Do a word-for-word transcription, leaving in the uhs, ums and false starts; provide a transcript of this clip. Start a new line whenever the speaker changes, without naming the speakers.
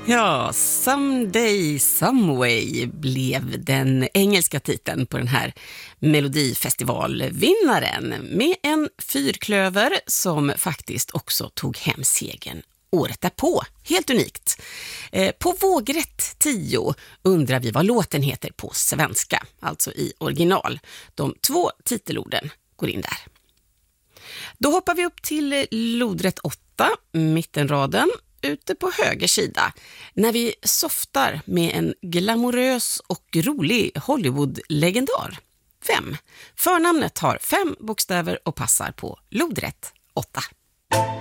Ja, Someday, Someway blev den engelska titeln på den här Melodifestivalvinnaren med en fyrklöver som faktiskt också tog hem segern året därpå. Helt unikt. Eh, på vågrätt tio undrar vi vad låten heter på svenska, alltså i original. De två titelorden går in där. Då hoppar vi upp till lodrätt åtta, mittenraden, ute på höger sida, när vi softar med en glamorös och rolig Hollywood-legendar. Vem? Förnamnet har fem bokstäver och passar på lodrätt åtta.